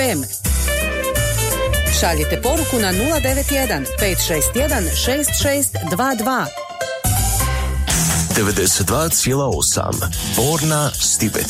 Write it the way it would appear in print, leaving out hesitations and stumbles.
Šaljite poruku na 091 561 6622. 92,8 Borna Stipet.